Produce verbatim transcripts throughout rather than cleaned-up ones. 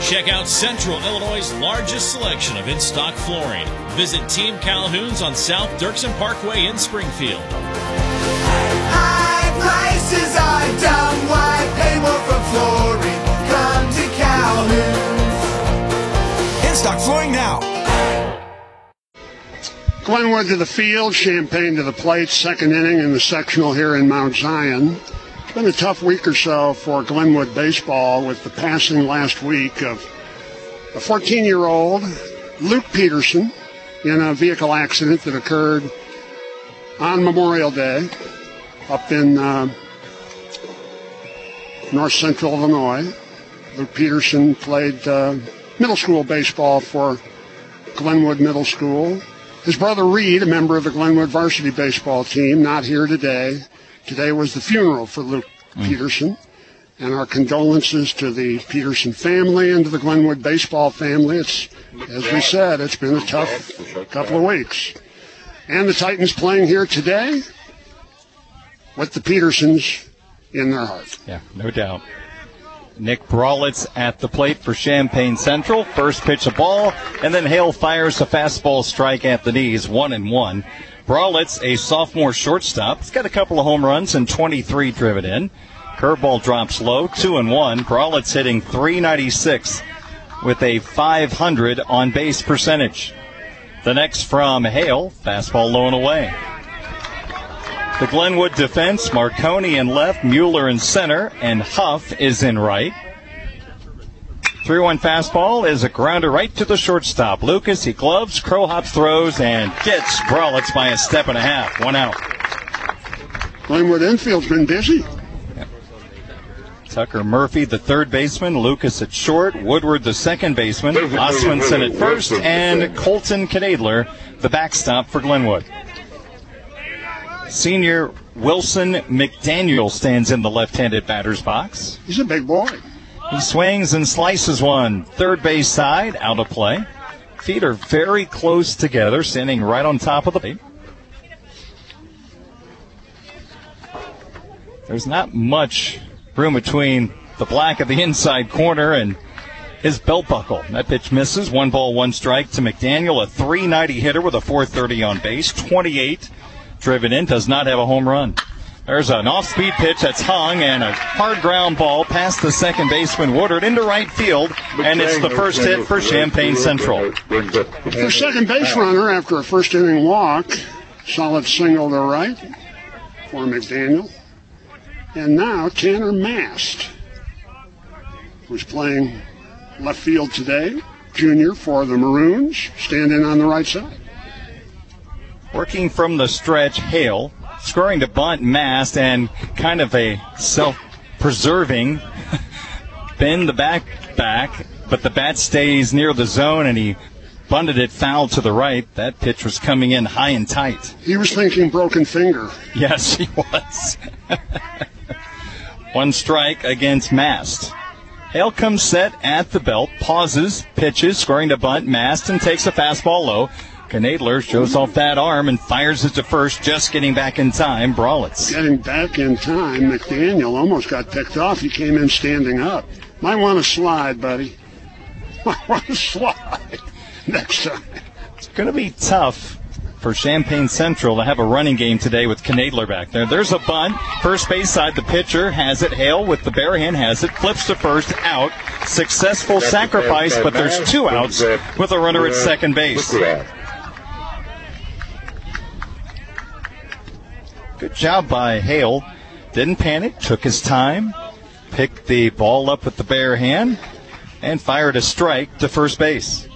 Check out Central Illinois' largest selection of in-stock flooring. Visit Team Calhoun's on South Dirksen Parkway in Springfield. High prices are dumb. Why pay more for flooring? Come to Calhoun's. In-stock flooring now. Glenwood to the field, Champaign to the plate, second inning in the sectional here in Mount Zion. It's been a tough week or so for Glenwood baseball with the passing last week of a fourteen-year-old, Luke Peterson, in a vehicle accident that occurred on Memorial Day up in uh, north central Illinois. Luke Peterson played uh, middle school baseball for Glenwood Middle School. His brother Reed, a member of the Glenwood varsity baseball team, not here today. Today was the funeral for Luke mm. Peterson. And our condolences to the Peterson family and to the Glenwood baseball family. It's, as we said, it's been a tough couple of weeks. And the Titans playing here today with the Petersons in their heart. Yeah, no doubt. Nick Brawlitz at the plate for Champaign Central. First pitch a ball, and then Hale fires a fastball strike at the knees, one and one. Brawlitz, a sophomore shortstop, he's got a couple of home runs and twenty-three driven in. Curveball drops low, two and one. Brawlitz hitting three ninety-six with a five hundred on base percentage. The next from Hale, fastball low and away. The Glenwood defense, Marconi in left, Mueller in center, and Huff is in right. three one fastball is a grounder right to the shortstop. Lucas, he gloves, crow hops, throws, and gets Brawlitz by a step and a half. One out. Glenwood infield's been busy. Yep. Tucker Murphy, the third baseman, Lucas at short, Woodward, the second baseman, Osmondson at first, and Colton Knadler, the backstop for Glenwood. Senior Wilson McDaniel stands in the left-handed batter's box. He's a big boy. He swings and slices one. Third base side, out of play. Feet are very close together, standing right on top of the plate. There's not much room between the black of the inside corner and his belt buckle. That pitch misses. One ball, one strike to McDaniel, a three ninety hitter with a four thirty on base, twenty-eight driven in, does not have a home run. There's an off-speed pitch that's hung and a hard ground ball past the second baseman Woodard into right field, and it's the first hit for Champaign Central. For second base runner after a first inning walk, solid single to right for McDaniel. And now Tanner Mast, who's playing left field today, junior for the Maroons, standing on the right side. Working from the stretch, Hale, scoring to bunt Mast, and kind of a self-preserving bend the back back, but the bat stays near the zone, and he bunted it foul to the right. That pitch was coming in high and tight. He was thinking broken finger. Yes, he was. One strike against Mast. Hale comes set at the belt, pauses, pitches, scoring to bunt Mast, and takes a fastball low. Knadler shows off that arm and fires it to first, just getting back in time. Brawlitz. Getting back in time. McDaniel almost got picked off. He came in standing up. Might want to slide, buddy. Might want to slide next time. It's going to be tough for Champaign Central to have a running game today with Knadler back there. There's a bunt. First base side, the pitcher has it. Hale with the bare hand has it. Flips to first, out. Successful sacrifice, but there's two outs with a runner at second base. Good job by Hale. Didn't panic, took his time, picked the ball up with the bare hand, and fired a strike to first base.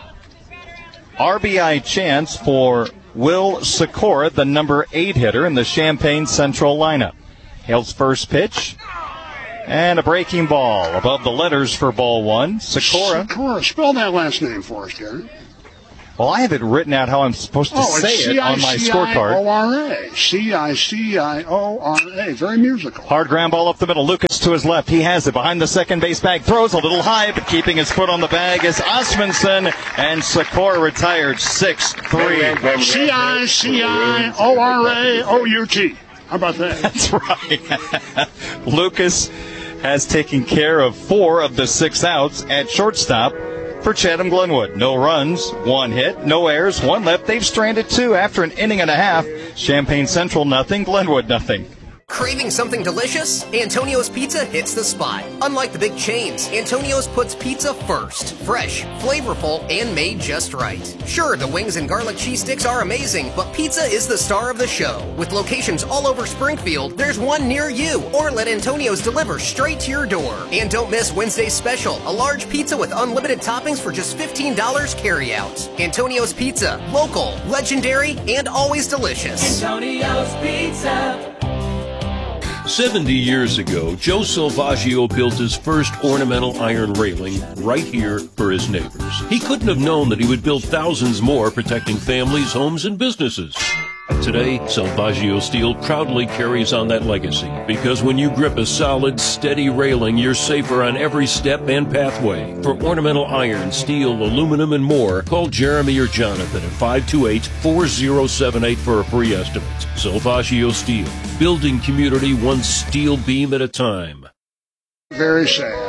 R B I chance for Will Sikora, the number eight hitter in the Champaign Central lineup. Hale's first pitch, and a breaking ball above the letters for ball one. Sikora. Sikora. Spell that last name for us, Gary. Well, I have it written out how I'm supposed to oh, say it on my scorecard. C I C I O R A. C I C I O R A. Very musical. Hard ground ball up the middle. Lucas to his left. He has it behind the second base bag. Throws a little high, but keeping his foot on the bag is Osmondson. And Sikora retired six three. C I C I O R A O U T. How about that? That's right. Lucas has taken care of four of the six outs at shortstop for Chatham Glenwood. No runs, one hit, no errors, one left. They've stranded two after an inning and a half. Champaign Central nothing, Glenwood nothing. Craving something delicious? Antonio's Pizza hits the spot. Unlike the big chains, Antonio's puts pizza first. Fresh, flavorful, and made just right. Sure, the wings and garlic cheese sticks are amazing, but pizza is the star of the show. With locations all over Springfield, there's one near you, or let Antonio's deliver straight to your door. And don't miss Wednesday's special, a large pizza with unlimited toppings for just fifteen dollars carry-out. Antonio's Pizza, local, legendary, and always delicious. Antonio's Pizza. seventy years ago, Joe Salvaggio built his first ornamental iron railing right here for his neighbors. He couldn't have known that he would build thousands more protecting families, homes, and businesses. Today, Salvaggio Steel proudly carries on that legacy because when you grip a solid, steady railing, you're safer on every step and pathway. For ornamental iron, steel, aluminum, and more, call Jeremy or Jonathan at five two eight, four zero seven eight for a free estimate. Salvaggio Steel, building community one steel beam at a time. Very sad.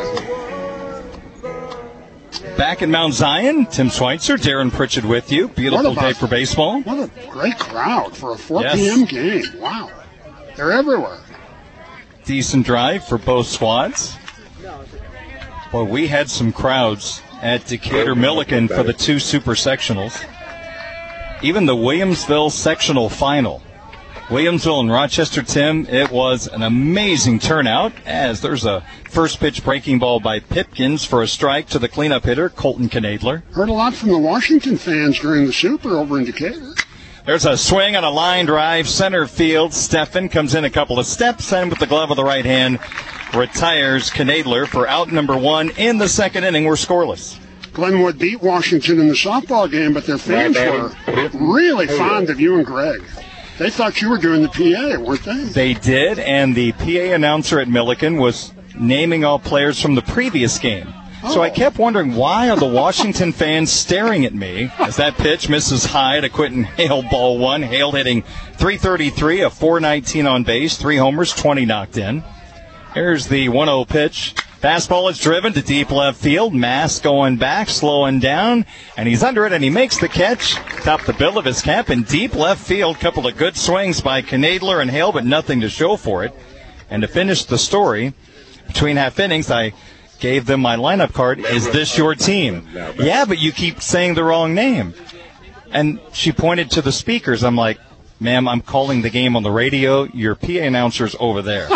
Back in Mount Zion, Tim Schweitzer, Darren Pritchett with you. Beautiful day for baseball. What a great crowd for a four Yes. p.m. game. Wow. They're everywhere. Decent drive for both squads. Boy, we had some crowds at Decatur Milliken for the two super sectionals. Even the Williamsville sectional final. Williamsville and Rochester, Tim, it was an amazing turnout as there's a first pitch breaking ball by Pipkins for a strike to the cleanup hitter, Colton Knadler. Heard a lot from the Washington fans during the Super over in Decatur. There's a swing on a line drive, center field. Steffen comes in a couple of steps and with the glove of the right hand retires Knadler for out number one in the second inning. We're scoreless. Glenwood beat Washington in the softball game, but their fans were really fond of you and Greg. They thought you were doing the P A, weren't they? They did, and the P A announcer at Milliken was naming all players from the previous game. Oh. So I kept wondering, why are the Washington fans staring at me as that pitch misses high to Quentin Hale, ball one. Hale hitting three thirty-three, a four nineteen on base, three homers, twenty knocked in. Here's the one oh pitch. Fastball is driven to deep left field. Mass going back, slowing down, and he's under it, and he makes the catch. Top the bill of his cap in deep left field. Couple of good swings by Knadler and Hale, but nothing to show for it. And to finish the story, between half innings, I gave them my lineup card. Is this your team? Yeah, but you keep saying the wrong name. And she pointed to the speakers. I'm like, ma'am, I'm calling the game on the radio. Your P A announcer's over there.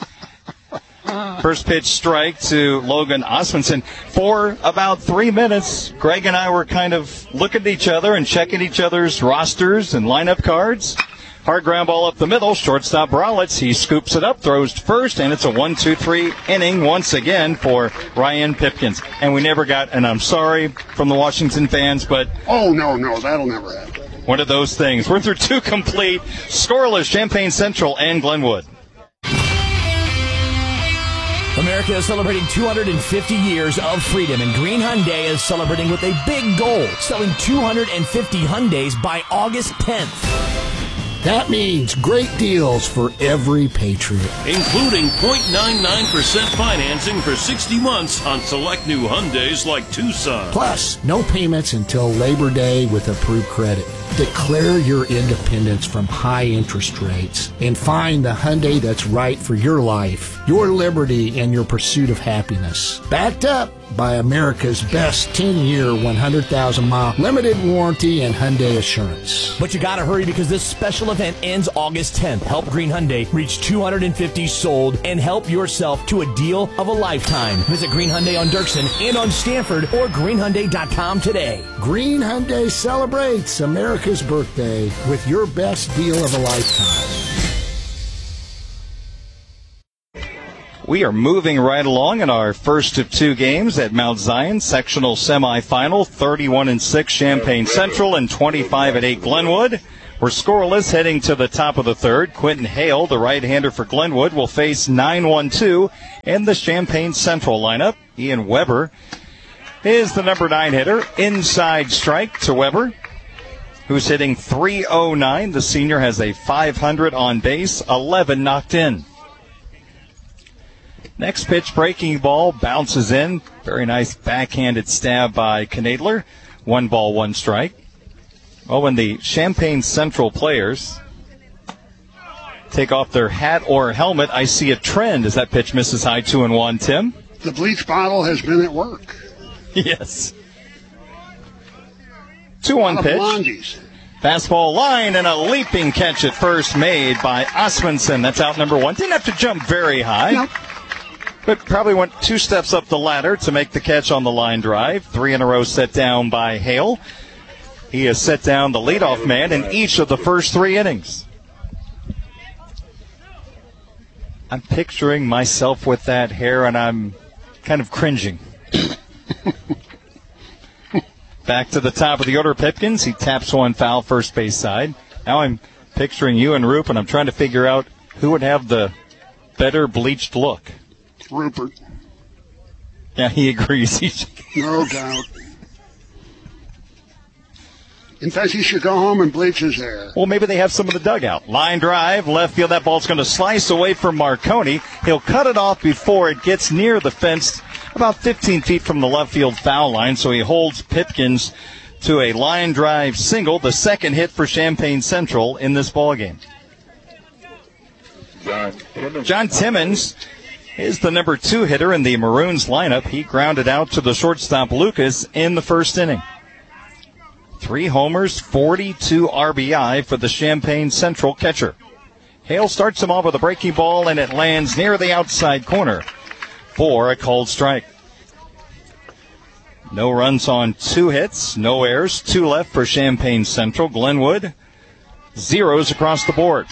First pitch strike to Logan Osmondson. For about three minutes, Greg and I were kind of looking at each other and checking each other's rosters and lineup cards. Hard ground ball up the middle. Shortstop Bralitz. He scoops it up, throws to first, and it's a one two three inning once again for Ryan Pipkins. And we never got, and I'm sorry from the Washington fans, but... Oh, no, no, that'll never happen. One of those things. We're through two complete, scoreless Champaign Central and Glenwood. America is celebrating two hundred fifty years of freedom, and Green Hyundai is celebrating with a big goal, selling two hundred fifty Hyundais by August tenth. That means great deals for every Patriot. Including zero point nine nine percent financing for sixty months on select new Hyundais like Tucson. Plus, no payments until Labor Day with approved credit. Declare your independence from high interest rates and find the Hyundai that's right for your life, your liberty, and your pursuit of happiness. Backed up by America's best ten-year, one hundred thousand mile limited warranty and Hyundai Assurance. But you gotta hurry because this special event ends August tenth. Help Green Hyundai reach two hundred fifty sold and help yourself to a deal of a lifetime. Visit Green Hyundai on Dirksen and on Stanford or green hyundai dot com today. Green Hyundai celebrates America's birthday with your best deal of a lifetime. We are moving right along in our first of two games at Mount Zion sectional semifinal. thirty-one and six Champaign Central and twenty-five and eight Glenwood. We're scoreless heading to the top of the third. Quentin Hale, the right-hander for Glenwood, will face nine one two in the Champaign Central lineup. Ian Weber is the number nine hitter. Inside strike to Weber, who's hitting three oh nine. The senior has a five hundred on base, eleven knocked in. Next pitch, breaking ball, bounces in. Very nice backhanded stab by Knadler. One ball, one strike. Well, when the Champaign Central players take off their hat or helmet, I see a trend as that pitch misses high, two and one. Tim? The bleach bottle has been at work. Yes. two one pitch. Blondies. Fastball line and a leaping catch at first made by Osmundson. That's out number one. Didn't have to jump very high. Nope. But probably went two steps up the ladder to make the catch on the line drive. Three in a row set down by Hale. He has set down the leadoff man in each of the first three innings. I'm picturing myself with that hair, and I'm kind of cringing. Back to the top of the order, Pipkins. He taps one foul first base side. Now I'm picturing you and Roop, and I'm trying to figure out who would have the better bleached look. Rupert. Yeah, he agrees. No doubt. In fact, he should go home and bleach his hair. Well, maybe they have some of the dugout. Line drive, left field. That ball's going to slice away from Marconi. He'll cut it off before it gets near the fence, about fifteen feet from the left field foul line. So he holds Pipkins to a line drive single, the second hit for Champaign Central in this ballgame. John Timmons. John Timmons is the number two hitter in the Maroons lineup. He grounded out to the shortstop Lucas in the first inning. Three homers, forty-two R B I for the Champaign Central catcher. Hale starts him off with a breaking ball, and it lands near the outside corner for a called strike. No runs on two hits, no errors, two left for Champaign Central. Glenwood, zeros across the board.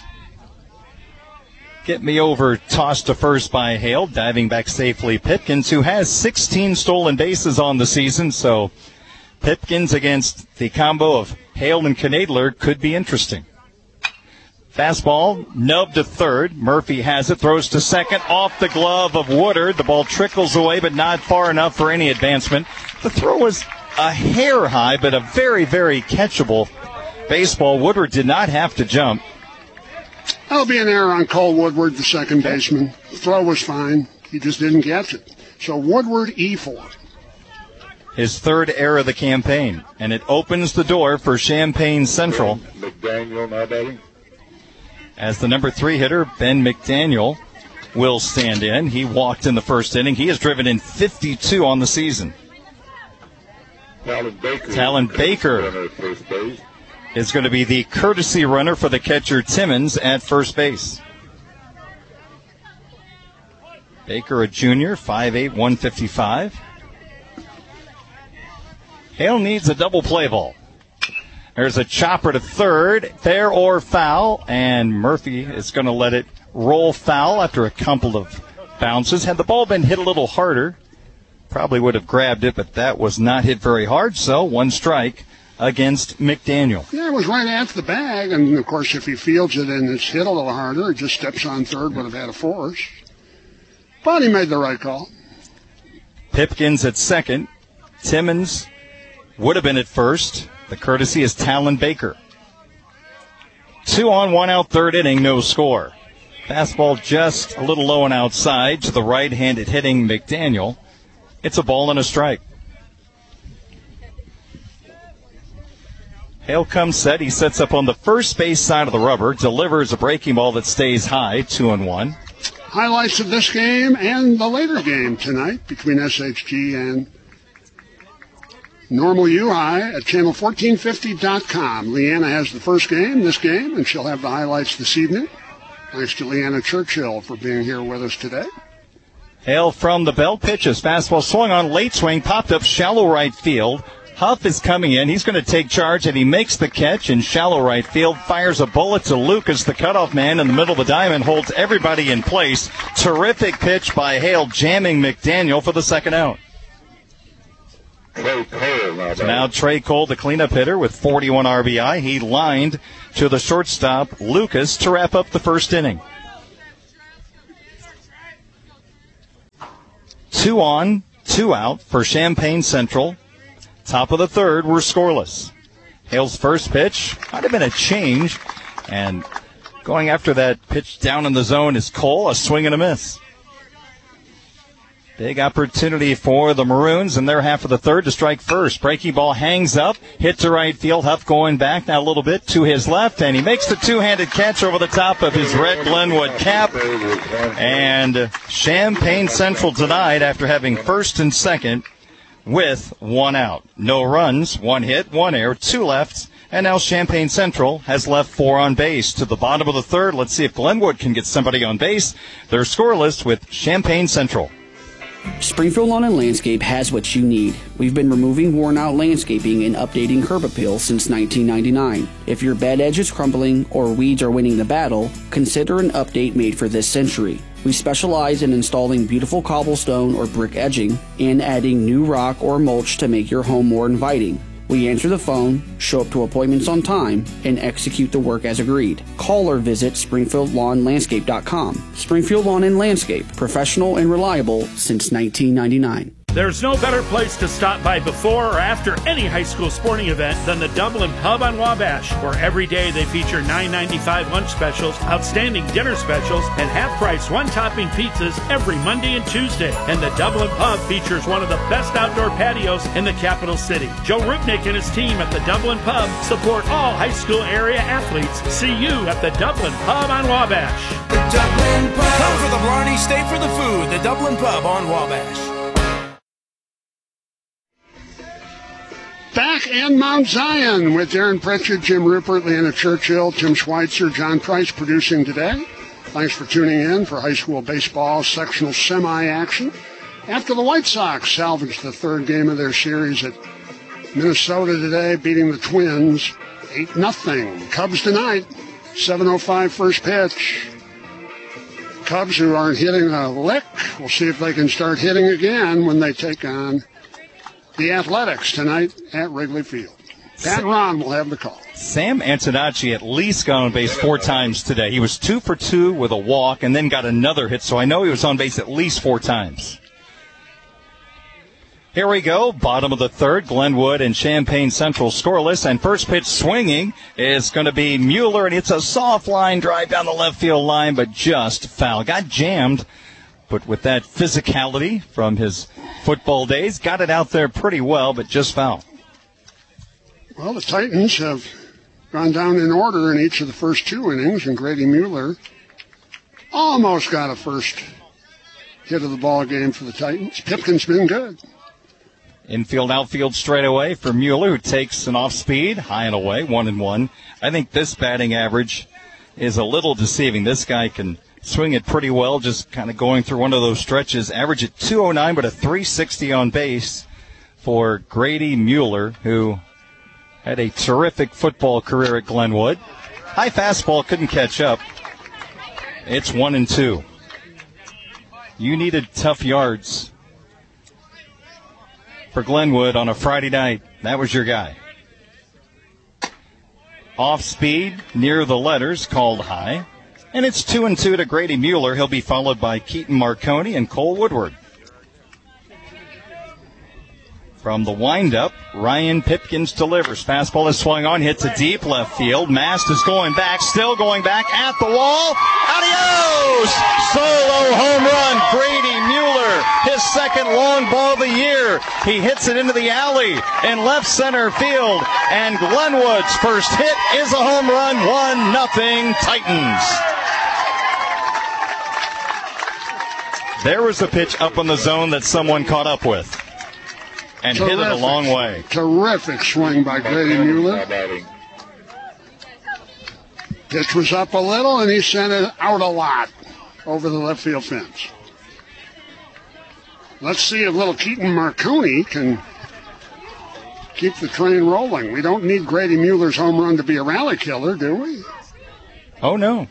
Get me over, tossed to first by Hale, diving back safely Pipkins, who has sixteen stolen bases on the season, so Pipkins against the combo of Hale and Knadler could be interesting. Fastball, nubbed to third. Murphy has it, throws to second, off the glove of Woodard. The ball trickles away, but not far enough for any advancement. The throw was a hair high, but a very, very catchable baseball. Woodward did not have to jump. That'll be an error on Cole Woodward, the second baseman. The throw was fine. He just didn't catch it. So Woodward, E four. His third error of the campaign, and it opens the door for Champaign Central. McDaniel now batting. As the number three hitter, Ben McDaniel, will stand in. He walked in the first inning. He has driven in fifty-two on the season. Talon Baker. Talon Baker is going to be the courtesy runner for the catcher Timmons at first base. Baker, a junior, five eight, one fifty-five. Hale needs a double play ball. There's a chopper to third, fair or foul, and Murphy is going to let it roll foul after a couple of bounces. Had the ball been hit a little harder, probably would have grabbed it, but that was not hit very hard, so one strike against McDaniel. Yeah, it was right at the bag, and of course if he fields it and it's hit a little harder, it just steps on third, would have had a force. But he made the right call. Pipkins at second. Timmons would have been at first. The courtesy is Talon Baker. Two on, one out, third inning, no score. Fastball just a little low and outside to the right-handed hitting McDaniel. It's a ball and a strike. Hale comes set. He sets up on the first base side of the rubber, delivers a breaking ball that stays high, two and one. Highlights of this game and the later game tonight between S H G and Normal U High at channel fourteen fifty dot com. Leanna has the first game, this game, and she'll have the highlights this evening. Thanks to Leanna Churchill for being here with us today. Hale from the belt pitches. Fastball swung on, late swing, popped up shallow right field. Huff is coming in. He's going to take charge, and he makes the catch in shallow right field. Fires a bullet to Lucas, the cutoff man in the middle of the diamond, holds everybody in place. Terrific pitch by Hale, jamming McDaniel for the second out. Trey Cole now, so now Trey Cole, the cleanup hitter, with forty-one R B I. He lined to the shortstop, Lucas, to wrap up the first inning. Two on, two out for Champaign Central. Top of the third, we're scoreless. Hale's first pitch might have been a change, and going after that pitch down in the zone is Cole, a swing and a miss. Big opportunity for the Maroons in their half of the third to strike first. Breaking ball hangs up, hit to right field. Huff going back now a little bit to his left, and he makes the two-handed catch over the top of his red Glenwood cap. And Champaign Central denied after having first and second with one out. No runs, one hit, one error, two left. And now Champaign Central has left four on base. To the bottom of the third, let's see if Glenwood can get somebody on base. They're scoreless with Champaign Central. Springfield Lawn and Landscape has what you need. We've been removing worn-out landscaping and updating curb appeal since nineteen ninety-nine. If your bed edge is crumbling or weeds are winning the battle, consider an update made for this century. We specialize in installing beautiful cobblestone or brick edging and adding new rock or mulch to make your home more inviting. We answer the phone, show up to appointments on time, and execute the work as agreed. Call or visit springfield lawn landscape dot com. Springfield Lawn and Landscape, professional and reliable since nineteen ninety-nine. There's no better place to stop by before or after any high school sporting event than the Dublin Pub on Wabash, where every day they feature nine ninety-five lunch specials, outstanding dinner specials, and half-price one-topping pizzas every Monday and Tuesday. And the Dublin Pub features one of the best outdoor patios in the capital city. Joe Rupnick and his team at the Dublin Pub support all high school area athletes. See you at the Dublin Pub on Wabash. The Dublin Pub. Come for the Blarney, stay for the food. The Dublin Pub on Wabash. Back in Mount Zion with Darren Pritchett, Jim Rupert, Leanna Churchill, Tim Schweitzer, John Price producing today. Thanks for tuning in for high school baseball sectional semi-action. After the White Sox salvaged the third game of their series at Minnesota today, beating the Twins eight nothing. Cubs tonight, seven oh five first pitch. Cubs, who aren't hitting a lick, we'll see if they can start hitting again when they take on the Athletics tonight at Wrigley Field. Pat Ron will have the call. Sam Antonacci at least got on base four times today. He was two for two with a walk and then got another hit, so I know he was on base at least four times. Here we go, bottom of the third, Glenwood and Champaign Central scoreless, and first pitch swinging is going to be Mueller, and it's a soft line drive down the left field line, but just foul. Got jammed, but with that physicality from his football days, got it out there pretty well, but just foul. Well, the Titans have gone down in order in each of the first two innings, and Grady Mueller almost got a first hit of the ball game for the Titans. Pipkin's been good. Infield, outfield straight away for Mueller, who takes an off speed, high and away, one and one. I think this batting average is a little deceiving. This guy can swing it pretty well, just kind of going through one of those stretches. Average at two oh nine, but a three sixty on base for Grady Mueller, who had a terrific football career at Glenwood. High fastball couldn't catch up. It's one and two. You needed tough yards for Glenwood on a Friday night. That was your guy. Off speed, near the letters, called high. And it's two and two to Grady Mueller. He'll be followed by Keaton Marconi and Cole Woodward. From the windup, Ryan Pipkins delivers. Fastball is swung on, hit to deep left field. Mast is going back, still going back at the wall. Adios! Solo home run, Grady Mueller. His second long ball of the year. He hits it into the alley in left center field. And Glenwood's first hit is a home run, one nothing Titans. There was a pitch up on the zone that someone caught up with and terrific, hit it a long way. Terrific swing by Grady Mueller. Pitch was up a little, and he sent it out a lot over the left field fence. Let's see if little Keaton Marconi can keep the train rolling. We don't need Grady Mueller's home run to be a rally killer, do we? Oh, no.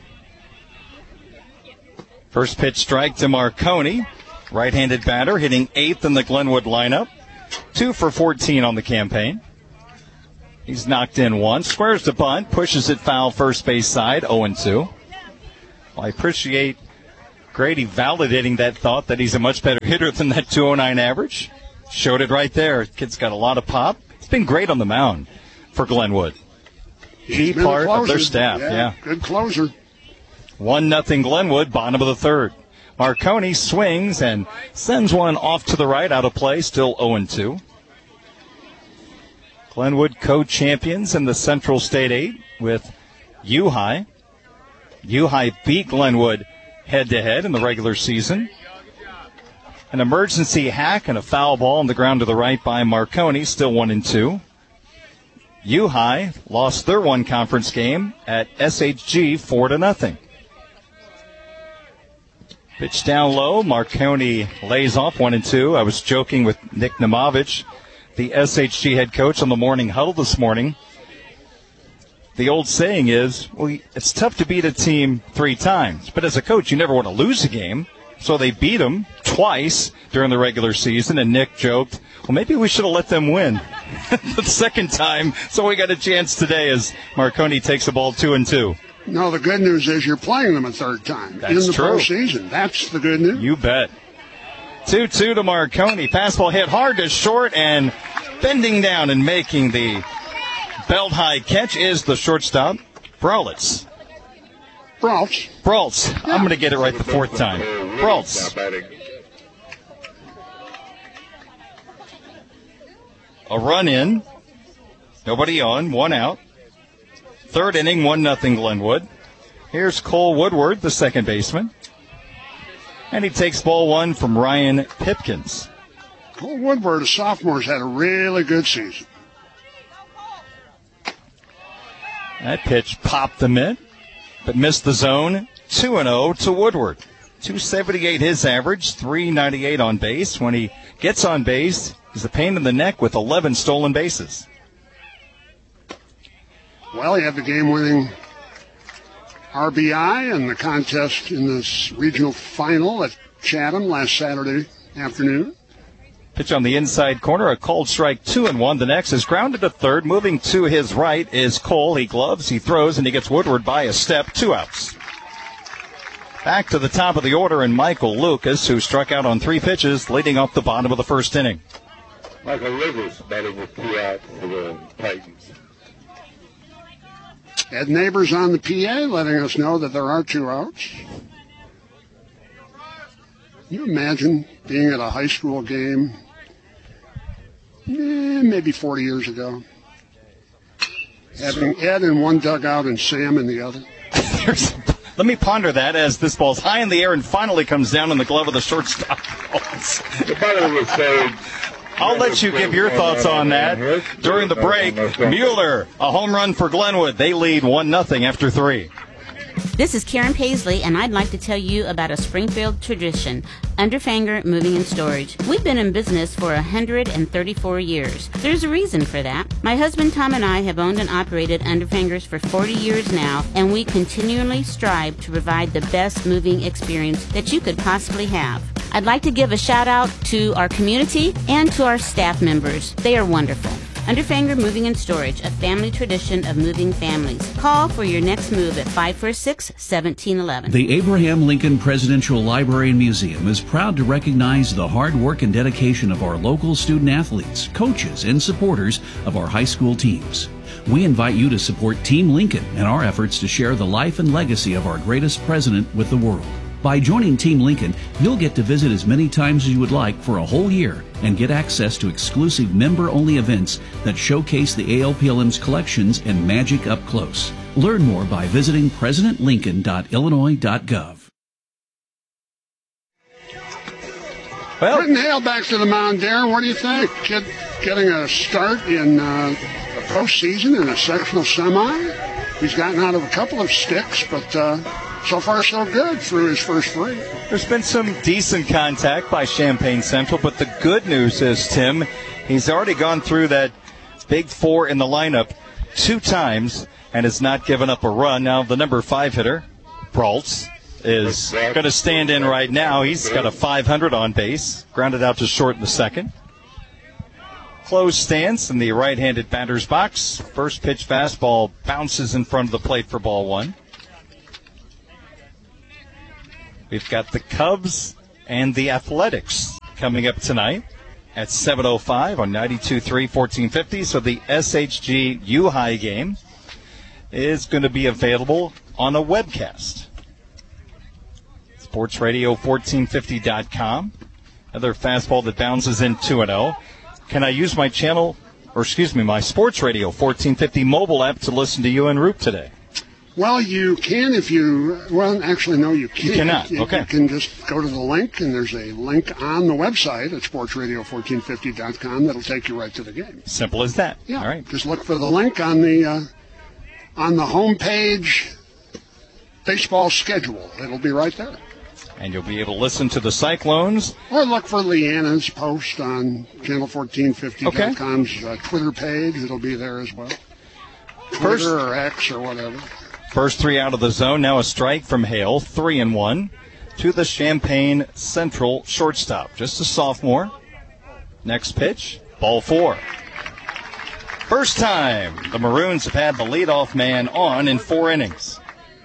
First pitch strike to Marconi. Right-handed batter hitting eighth in the Glenwood lineup. Two for fourteen on the campaign. He's knocked in one. Squares the bunt. Pushes it foul first base side. oh and two. Well, I appreciate Grady validating that thought that he's a much better hitter than that two oh nine average. Showed it right there. Kid's got a lot of pop. It's been great on the mound for Glenwood. Key part of their staff. Yeah, yeah. Good closer. One nothing Glenwood, bottom of the third. Marconi swings and sends one off to the right, out of play, still oh and two. Glenwood co-champions in the Central State eight with U-High. U-High beat Glenwood head-to-head in the regular season. An emergency hack and a foul ball on the ground to the right by Marconi, still one and two. U-High lost their one conference game at S H G four to nothing. Pitch down low, Marconi lays off one and two. I was joking with Nick Namovich, the S H G head coach, on the morning huddle this morning. The old saying is, well, it's tough to beat a team three times, but as a coach, you never want to lose a game. So they beat them twice during the regular season, and Nick joked, well, maybe we should have let them win the second time, so we got a chance today as Marconi takes the ball two and two. No, the good news is you're playing them a third time That's in the true. postseason. That's the good news. You bet. two two to Marconi. Fastball hit hard to short, and bending down and making the belt-high catch is the shortstop, Brolitz. Brolitz. Brolitz. Yeah. I'm going to get it right the fourth time. Brolitz. A run in. Nobody on. One out. Third inning, one nothing Glenwood. Here's Cole Woodward, the second baseman. And he takes ball one from Ryan Pipkins. Cole Woodward, a sophomore, has had a really good season. That pitch popped the mitt, but missed the zone. two and oh to Woodward. two seventy-eight his average, three ninety-eight on base. When he gets on base, he's a pain in the neck with eleven stolen bases. Well, he had the game-winning R B I in the contest in this regional final at Chatham last Saturday afternoon. Pitch on the inside corner, a called strike, two and one. The next is grounded to third. Moving to his right is Cole. He gloves, he throws, and he gets Woodward by a step. Two outs. Back to the top of the order, and Michael Lucas, who struck out on three pitches, leading off the bottom of the first inning. Michael Rivers batting with two outs for the Titans. Ed Neighbors on the P A letting us know that there are two outs. Can you imagine being at a high school game eh, maybe forty years ago? Having Ed in one dugout and Sam in the other. Let me ponder that as this ball's high in the air and finally comes down in the glove of the shortstop. I'll let you give your thoughts on that during the break. Mueller, a home run for Glenwood. They lead one nothing after three. This is Karen Paisley, and I'd like to tell you about a Springfield tradition, Underfanger Moving and Storage. We've been in business for one hundred thirty-four years. There's a reason for that. My husband Tom and I have owned and operated Underfangers for forty years now, and we continually strive to provide the best moving experience that you could possibly have. I'd like to give a shout out to our community and to our staff members. They are wonderful. Underfanger Moving and Storage, a family tradition of moving families. Call for your next move at five four six, one seven one one. The Abraham Lincoln Presidential Library and Museum is proud to recognize the hard work and dedication of our local student athletes, coaches, and supporters of our high school teams. We invite you to support Team Lincoln in our efforts to share the life and legacy of our greatest president with the world. By joining Team Lincoln, you'll get to visit as many times as you would like for a whole year and get access to exclusive member-only events that showcase the A L P L M's collections and magic up close. Learn more by visiting president lincoln dot illinois dot gov. Well, Britton Hale back to the mound, Darren. What do you think? Kid getting a start in uh, the postseason in a sectional semi. He's gotten out of a couple of sticks, but uh, so far so good through his first three. There's been some decent contact by Champaign Central, but the good news is, Tim, he's already gone through that big four in the lineup two times and has not given up a run. Now the number five hitter, Brolitz, is going to stand in right now. He's got a five hundred on base, grounded out to short in the second. Closed stance in the right-handed batter's box. First pitch fastball bounces in front of the plate for ball one. We've got the Cubs and the Athletics coming up tonight at seven oh five on ninety-two point three, fourteen fifty. So the S H G U-High game is going to be available on a webcast. It's Sports Radio fourteen fifty dot com. Another fastball that bounces in two and oh. Can I use my channel, or excuse me, my Sports Radio fourteen fifty mobile app to listen to you en route today? Well, you can if you, well, actually, no, you can't. You cannot, You- okay. You can just go to the link, and there's a link on the website at sports radio fourteen fifty dot com that'll take you right to the game. Simple as that. Yeah. All right. Just look for the link on the uh, on the homepage baseball schedule. It'll be right there. And you'll be able to listen to the Cyclones. Or look for Leanna's post on channel fourteen fifty dot com's uh, Twitter page. It'll be there as well. Twitter First- or X or whatever. First three out of the zone. Now a strike from Hale, three and one, to the Champaign Central shortstop. Just a sophomore. Next pitch, ball four. First time the Maroons have had the leadoff man on in four innings.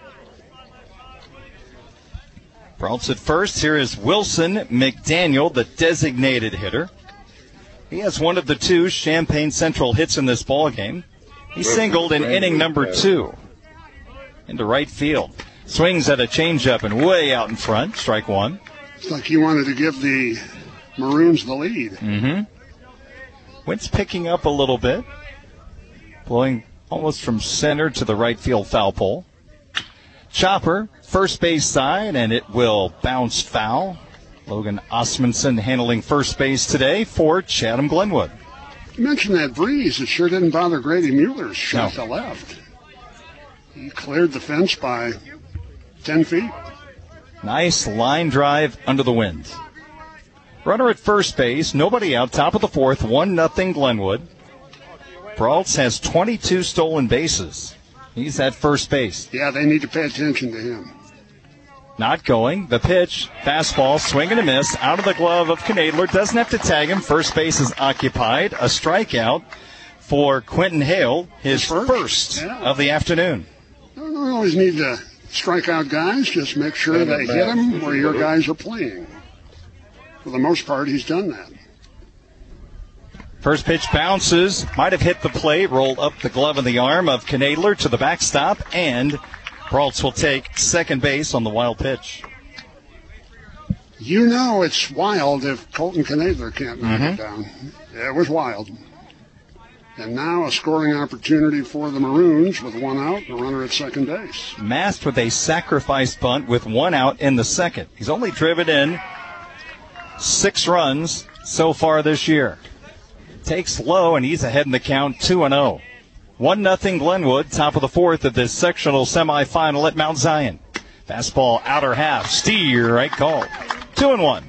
Braults at first. Here is Wilson McDaniel, the designated hitter. He has one of the two Champaign Central hits in this ball game. He singled in inning number two into right field. Swings at a changeup and way out in front. Strike one. It's like he wanted to give the Maroons the lead. Mm-hmm. Wind's picking up a little bit. Blowing almost from center to the right field foul pole. Chopper, first base side, and it will bounce foul. Logan Osmondson handling first base today for Chatham Glenwood. You mentioned that breeze. It sure didn't bother Grady Mueller's shot No. to left. He cleared the fence by ten feet. Nice line drive under the wind. Runner at first base, nobody out, top of the fourth, one nothing Glenwood. Braults has twenty-two stolen bases. He's at first base. Yeah, they need to pay attention to him. Not going. The pitch, fastball, swing and a miss, out of the glove of Knadler. Doesn't have to tag him. First base is occupied. A strikeout for Quentin Hale, his First? first Yeah. of the afternoon. You don't always need to strike out guys. Just make sure they hit them where your guys are playing. For the most part, he's done that. First pitch bounces, might have hit the plate, rolled up the glove of the arm of Knadler to the backstop, and Braults will take second base on the wild pitch. You know it's wild if Colton Knadler can't knock Mhm. it down. Yeah, it was wild. And now a scoring opportunity for the Maroons with one out and a runner at second base. Masked with a sacrifice bunt with one out in the second. He's only driven in six runs so far this year. Takes low, and he's ahead in the count, two and oh. one nothing Glenwood, top of the fourth of this sectional semifinal at Mount Zion. Fastball outer half, steer, right call. two and one.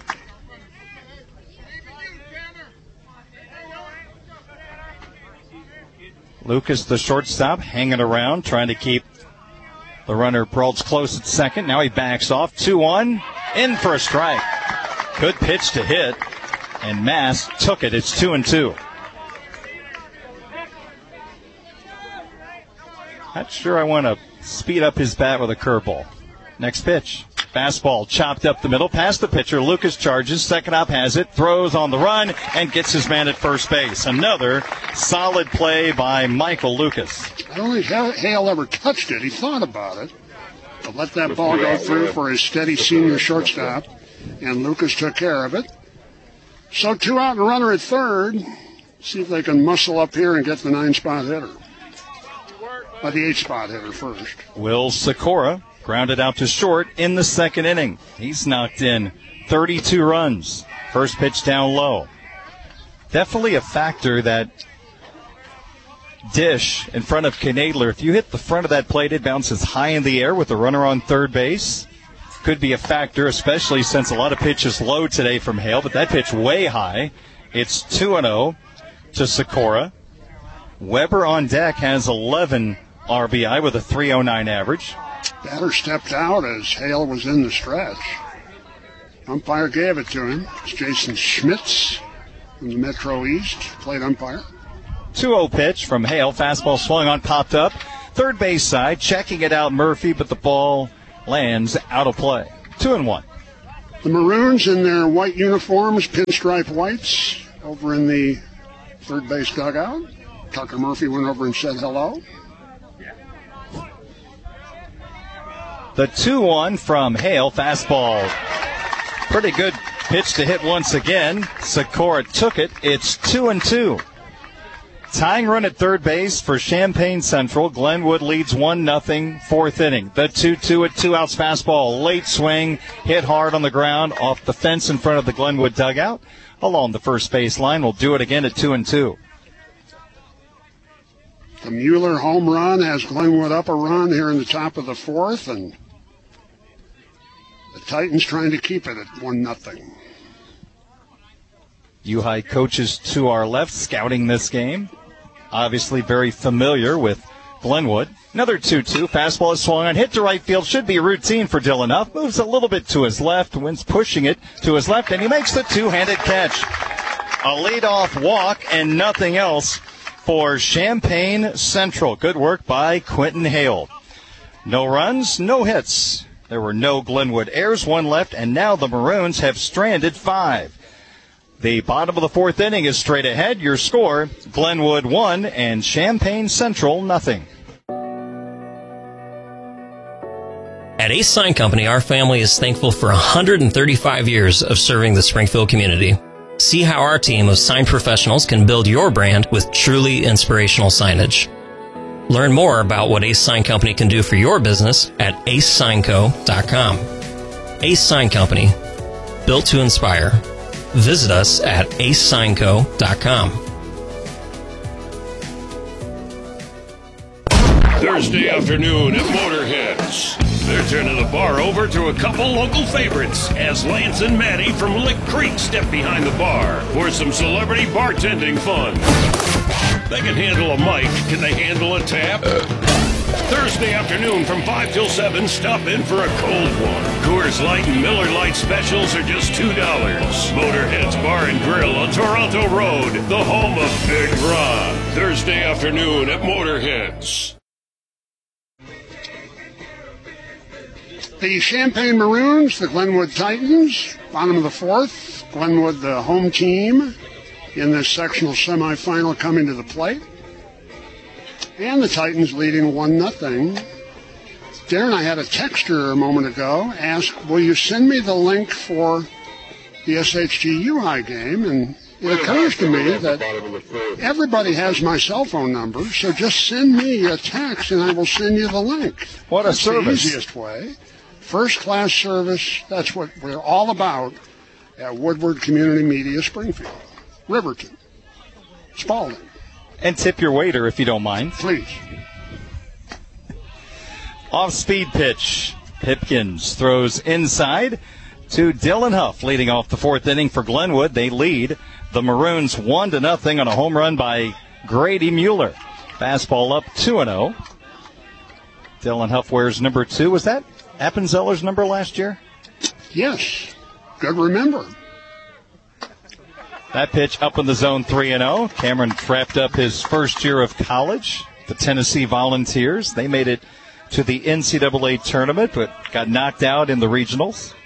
Lucas, the shortstop, hanging around, trying to keep the runner Braults close at second. Now he backs off, two one, in for a strike. Good pitch to hit, and Mass took it. It's two and two. Not sure I want to speed up his bat with a curveball. Next pitch. Fastball chopped up the middle, past the pitcher. Lucas charges, second up has it, throws on the run, and gets his man at first base. Another solid play by Michael Lucas. I don't think Hale ever touched it. He thought about it. But let that ball go through for his steady senior shortstop, and Lucas took care of it. So two out and a runner at third. See if they can muscle up here and get the nine-spot hitter. Or the eight-spot hitter first. Will Sikora grounded out to short in the second inning. He's knocked in thirty-two runs. First pitch down low. Definitely a factor, that dish in front of Knadler. If you hit the front of that plate, it bounces high in the air with the runner on third base. Could be a factor, especially since a lot of pitches low today from Hale, but that pitch way high. It's two and oh to Sikora. Weber on deck has eleven R B I with a three oh nine average. Batter stepped out as Hale was in the stretch. Umpire gave it to him. It's Jason Schmitz from the Metro East, plate umpire. two oh pitch from Hale. Fastball swung on, popped up. Third base side, checking it out Murphy, but the ball lands out of play. Two and one. The Maroons in their white uniforms, pinstripe whites, over in the third base dugout. Tucker Murphy went over and said hello. The two one from Hale. Fastball. Pretty good pitch to hit once again. Sikora took it. It's two and two. Tying run at third base for Champaign Central. Glenwood leads one nothing, fourth inning. The two two at two outs fastball. Late swing, hit hard on the ground off the fence in front of the Glenwood dugout. Along the first base line. We'll do it again at two and two. The Mueller home run has Glenwood up a run here in the top of the fourth, and the Titans trying to keep it at one nothing. U-High coaches to our left scouting this game. Obviously very familiar with Glenwood. Another two two. Fastball is swung on. Hit to right field. Should be routine for Dylan Huff. Moves a little bit to his left. Wins pushing it to his left, and he makes the two-handed catch. A leadoff walk and nothing else for Champaign Central. Good work by Quentin Hale. No runs, no hits. There were no Glenwood errors, one left, and now the Maroons have stranded five. The bottom of the fourth inning is straight ahead. Your score, Glenwood one and Champaign Central nothing. At Ace Sign Company, our family is thankful for one hundred thirty-five years of serving the Springfield community. See how our team of sign professionals can build your brand with truly inspirational signage. Learn more about what Ace Sign Company can do for your business at ace sign co dot com. Ace Sign Company, built to inspire. Visit us at ace sign co dot com. Thursday afternoon at Motorheads. They're turning the bar over to a couple local favorites as Lance and Maddie from Lick Creek step behind the bar for some celebrity bartending fun. They can handle a mic. Can they handle a tap? Thursday afternoon from five till seven, stop in for a cold one. Coors Light and Miller Lite specials are just two dollars. Motorheads Bar and Grill on Toronto Road, the home of Big Ron. Thursday afternoon at Motorheads. The Champaign Maroons, the Glenwood Titans, bottom of the fourth. Glenwood, the home team, in this sectional semifinal coming to the plate. And the Titans leading one nothing. Darren, I had a texter a moment ago ask, will you send me the link for the S H G U-High game? And it occurs to me that everybody has my cell phone number, so just send me a text and I will send you the link. What a That's service. The easiest way. First-class service, that's what we're all about at Woodward Community Media Springfield. Riverton. Spalding. And tip your waiter if you don't mind. Please. Off-speed pitch. Pipkins throws inside to Dylan Huff, leading off the fourth inning for Glenwood. They lead the Maroons one to nothing on a home run by Grady Mueller. Fastball up two and oh. Dylan Huff wears number two. Was that Appenzeller's number last year? Yes. Good remember. That pitch up in the zone three and oh. Cameron wrapped up his first year of college. The Tennessee Volunteers. They made it to the N C double A tournament, but got knocked out in the regionals.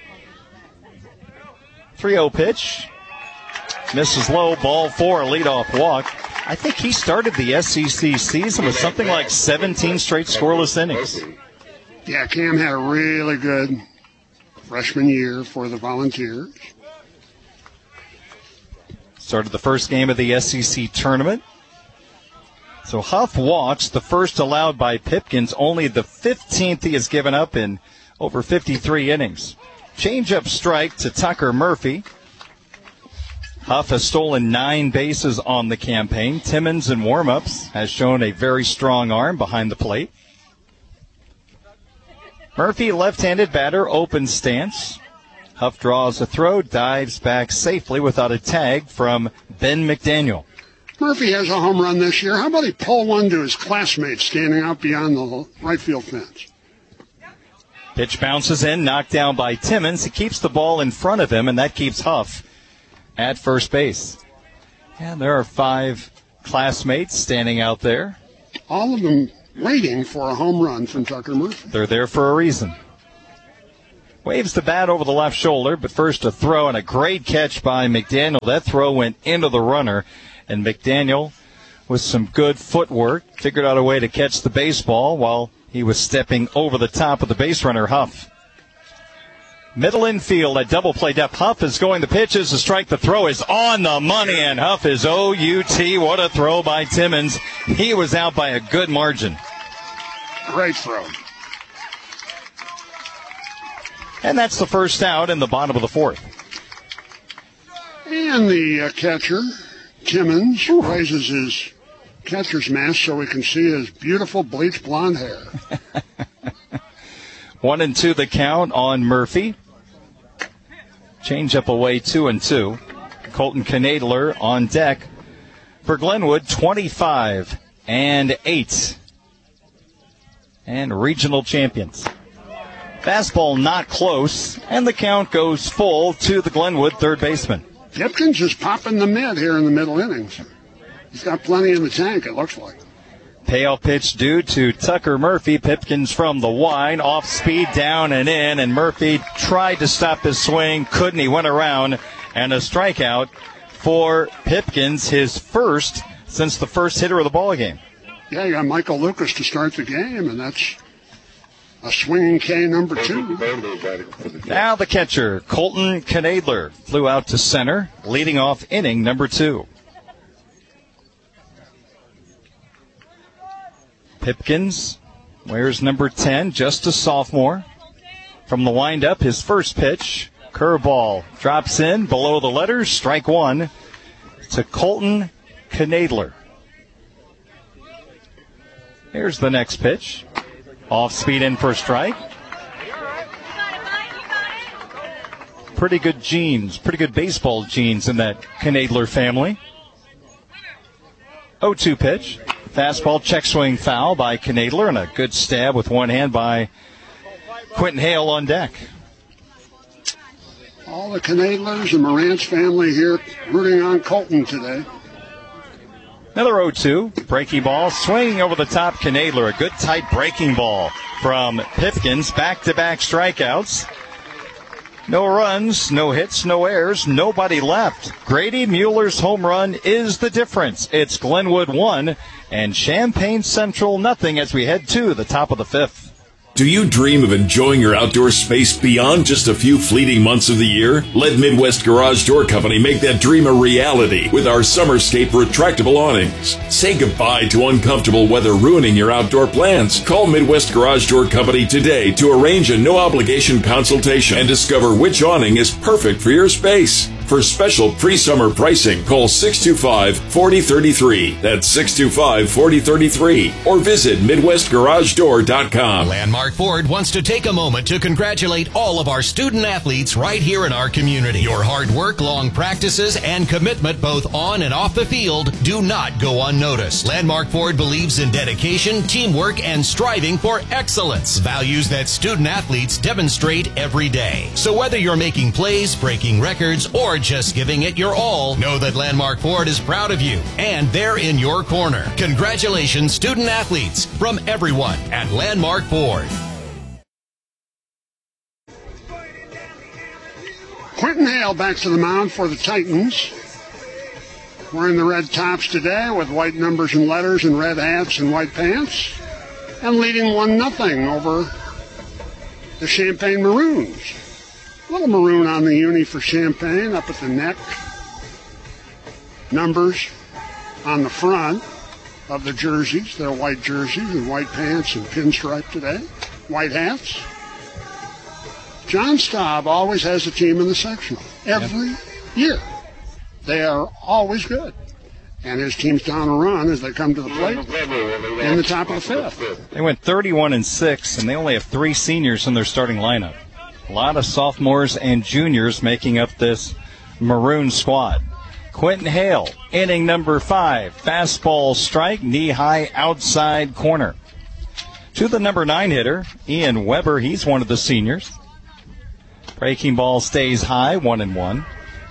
three oh pitch. Misses low. Ball four. Leadoff walk. I think he started the S E C season with something like seventeen straight scoreless innings. Yeah, Cam had a really good freshman year for the Volunteers. Started the first game of the S E C tournament. So Huff walks, the first allowed by Pipkins, only the fifteenth he has given up in over fifty-three innings. Change-up strike to Tucker Murphy. Huff has stolen nine bases on the campaign. Timmons in warm-ups has shown a very strong arm behind the plate. Murphy, left-handed batter, open stance. Huff draws a throw, dives back safely without a tag from Ben McDaniel. Murphy has a home run this year. How about he pull one to his classmates standing out beyond the right field fence? Pitch bounces in, knocked down by Timmons. He keeps the ball in front of him, and that keeps Huff at first base. And there are five classmates standing out there. All of them waiting for a home run from Tucker Murphy. They're there for a reason. Waves the bat over the left shoulder, but first a throw and a great catch by McDaniel. That throw went into the runner, and McDaniel, with some good footwork, figured out a way to catch the baseball while He was stepping over the top of the base runner, Huff. Middle infield at double play depth. Huff is going the pitches. The strike. The throw is on the money, and Huff is O U T. What a throw by Timmons. He was out by a good margin. Great throw. And that's the first out in the bottom of the fourth. And the uh, catcher, Timmons, Ooh. raises his catcher's mask so we can see his beautiful bleach blonde hair. One and two the count on Murphy. Change up away two and two. Colton Knadler on deck for Glenwood, twenty-five and eight. And regional champions. Fastball not close, and the count goes full to the Glenwood third baseman. Pipkins is popping the mid here in the middle innings. He's got plenty in the tank, it looks like. Payoff pitch due to Tucker Murphy. Pipkins from the wide, off speed, down and in, and Murphy tried to stop his swing, couldn't. He went around, and a strikeout for Pipkins, his first since the first hitter of the ball game. Yeah, you got Michael Lucas to start the game, and that's a swinging K number two. Now the catcher, Colton Knadler, flew out to center, leading off inning number two. Pipkins wears number ten, just a sophomore. From the windup, his first pitch, curveball, drops in below the letters, strike one to Colton Knadler. Here's the next pitch. Off speed in for a strike. Pretty good genes, pretty good baseball genes in that Knadler family. oh two pitch. Fastball, check swing foul by Knadler, and a good stab with one hand by Quentin Hale on deck. All the Knadlers and Morantz family here rooting on Colton today. Another oh two. Breaking ball, swinging over the top, Knadler. A good tight breaking ball from Pipkins. Back-to-back strikeouts. No runs, no hits, no errors, nobody left. Grady Mueller's home run is the difference. It's Glenwood one and Champaign Central nothing as we head to the top of the fifth. Do you dream of enjoying your outdoor space beyond just a few fleeting months of the year? Let Midwest Garage Door Company make that dream a reality with our Summerscape retractable awnings. Say goodbye to uncomfortable weather ruining your outdoor plans. Call Midwest Garage Door Company today to arrange a no-obligation consultation and discover which awning is perfect for your space. For special pre-summer pricing, call six two five, four oh three three. That's six two five, four oh three three. Or visit Midwest Garage Door dot com. Landmark Ford wants to take a moment to congratulate all of our student athletes right here in our community. Your hard work, long practices, and commitment both on and off the field do not go unnoticed. Landmark Ford believes in dedication, teamwork, and striving for excellence. Values that student athletes demonstrate every day. So whether you're making plays, breaking records, or just giving it your all, know that Landmark Ford is proud of you, and they're in your corner. Congratulations, student athletes, from everyone at Landmark Ford. Quentin Hale back to the mound for the Titans. Wearing the red tops today with white numbers and letters and red hats and white pants. And leading one nothing over the Champaign Maroons. A little maroon on the uni for Champaign up at the neck. Numbers on the front of the jerseys. They're white jerseys and white pants and pinstripe today. White hats. John Staub always has a team in the sectional. Every yep. year. They are always good. And his team's down a run as they come to the plate in the top of the fifth. They went thirty-one and six, and they only have three seniors in their starting lineup. A lot of sophomores and juniors making up this Maroon squad. Quentin Hale, inning number five. Fastball strike, knee-high outside corner. To the number nine hitter, Ian Weber. He's one of the seniors. Breaking ball stays high, one and one.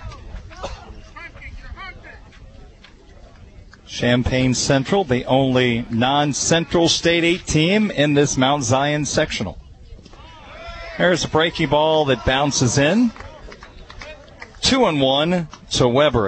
Champaign Central, the only non-Central State eight team in this Mount Zion sectional. There's a breaking ball that bounces in. Two and one to Weber.